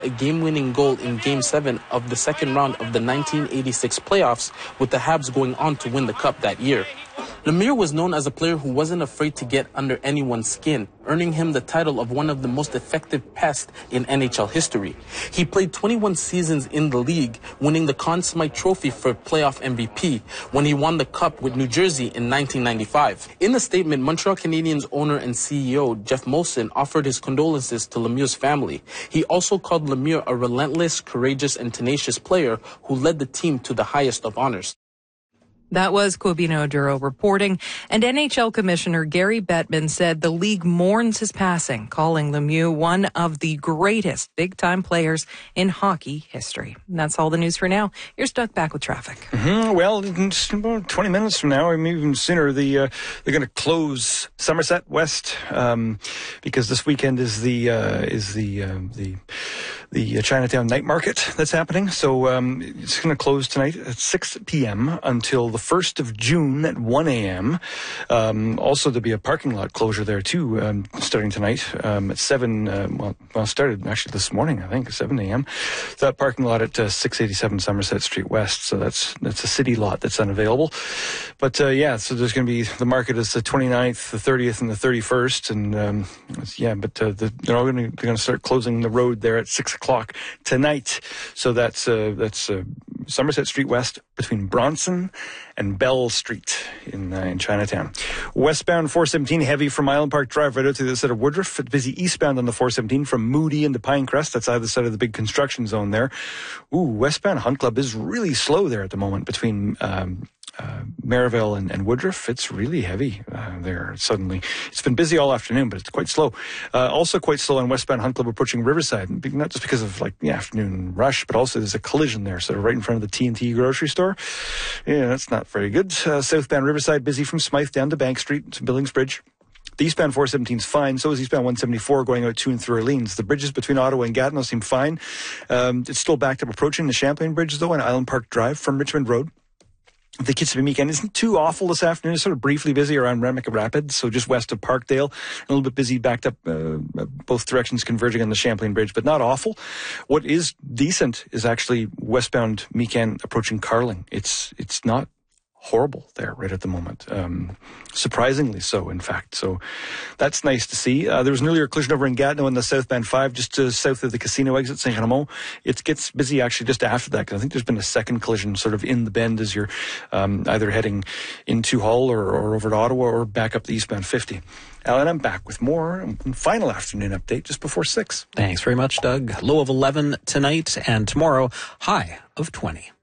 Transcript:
a game-winning goal in Game 7 of the second round of the 1986 playoffs, with the Habs going on to win the Cup that year. Lemieux was known as a player who wasn't afraid to get under anyone's skin, earning him the title of one of the most effective pests in NHL history. He played 21 seasons in the league, winning the Conn Smythe Trophy for playoff MVP when he won the Cup with New Jersey in 1995. In the statement, Montreal Canadiens owner and CEO Jeff Molson offered his condolences to Lemieux's family. He also called Lemieux a relentless, courageous, and tenacious player who led the team to the highest of honors. That was Cobino Duro reporting, and NHL Commissioner Gary Bettman said the league mourns his passing, calling Lemieux one of the greatest big-time players in hockey history. And that's all the news for now. You're stuck back with traffic. Well, in just about 20 minutes from now, or maybe even sooner, they're going to close Somerset West because this weekend is the Chinatown night market that's happening. So it's going to close tonight at 6 p.m. until the 1st of June at 1 a.m. Also, there'll be a parking lot closure there, too, starting tonight at 7. Started actually this morning, I think, 7 a.m. That parking lot at 687 Somerset Street West. So that's a city lot that's unavailable. But, so there's going to be, the market is the 29th, the 30th, and the 31st. And, they're all going to start closing the road there at 6 o'clock tonight. So that's Somerset Street West between Bronson and Bell Street in Chinatown. Westbound 417 heavy from Island Park Drive right out to the side of Woodruff. It's busy eastbound on the 417 from Moody into Pinecrest. That's either side of the big construction zone there. Westbound Hunt Club is really slow there at the moment between Maryville and Woodruff. It's really heavy there suddenly. It's been busy all afternoon, but it's quite slow. Also quite slow on westbound Hunt Club approaching Riverside, not just because of the afternoon rush, but also there's a collision there, sort of right in front of the T&T grocery store. Yeah, that's not very good. Southbound Riverside busy from Smythe down to Bank Street to Billings Bridge. The eastbound 417 is fine. So is eastbound 174 going out to and through Orleans. The bridges between Ottawa and Gatineau seem fine. It's still backed up approaching the Champlain Bridge, though, on Island Park Drive from Richmond Road. The Kitsimmee weekend isn't too awful this afternoon. It's sort of briefly busy around Remack Rapids, so just west of Parkdale. A little bit busy, backed up both directions converging on the Champlain Bridge, but not awful. What is decent is actually westbound Meekan approaching Carling. It's not horrible there right at the moment. Surprisingly so, in fact. So that's nice to see. There was an earlier collision over in Gatineau in the southbound 5, just to south of the casino exit, Saint-Ramon. It gets busy actually just after that, because I think there's been a second collision sort of in the bend as you're either heading into Hull or over to Ottawa or back up the eastbound 50. Alan, I'm back with more final afternoon update just before 6. Thanks very much, Doug. Low of 11 tonight, and tomorrow, high of 20.